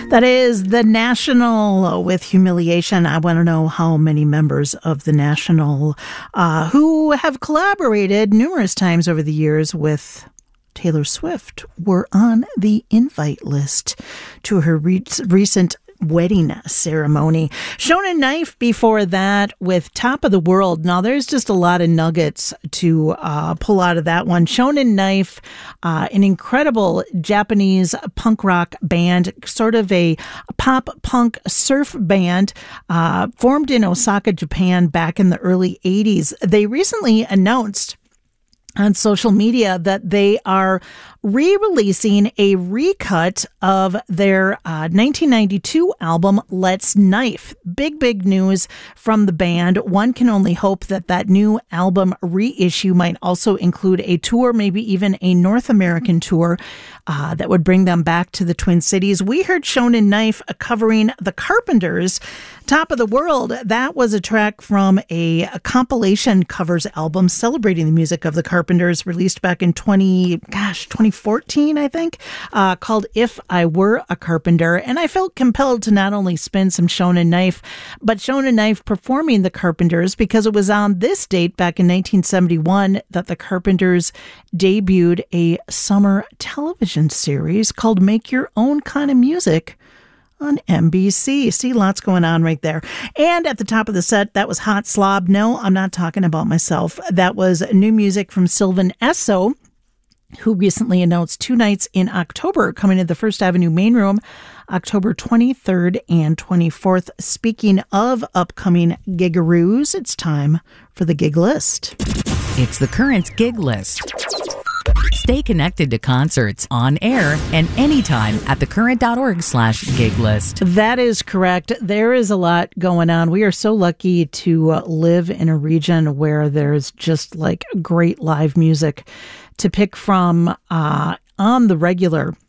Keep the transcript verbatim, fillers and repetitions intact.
That is The National with Humiliation. I want to know how many members of The National uh, who have collaborated numerous times over the years with Taylor Swift were on the invite list to her re- recent wedding ceremony. Shonen Knife before that with Top of the World. Now, there's just a lot of nuggets to uh, pull out of that one. Shonen Knife, uh, an incredible Japanese punk rock band, sort of a pop punk surf band, uh, formed in Osaka, Japan back in the early eighties. They recently announced on social media that they are re-releasing a recut of their uh, nineteen ninety-two album, Let's Knife. Big, big news from the band. One can only hope that that new album reissue might also include a tour, maybe even a North American tour uh, that would bring them back to the Twin Cities. We heard Shonen Knife covering The Carpenters' Top of the World. That was a track from a, a compilation covers album celebrating the music of The Carpenters, released back in twenty, gosh, twenty fourteen, I think, uh, called If I Were a Carpenter. And I felt compelled to not only spin some Shonen Knife, but Shonen Knife performing The Carpenters, because it was on this date back in nineteen seventy-one that The Carpenters debuted a summer television series called Make Your Own Kind of Music on N B C. See, lots going on right there. And at the top of the set, that was Hot Slob. No, I'm not talking about myself. That was new music from Sylvan Esso, who recently announced two nights in October coming to the First Avenue Main Room, October twenty-third and twenty-fourth. Speaking of upcoming gigaroos, it's time for the gig list. It's the Currents gig list. Stay connected to concerts on air and anytime at thecurrent.org slash gig list. That is correct. There is a lot going on. We are so lucky to uh, live in a region where there's just like great live music to pick from uh, on the regular.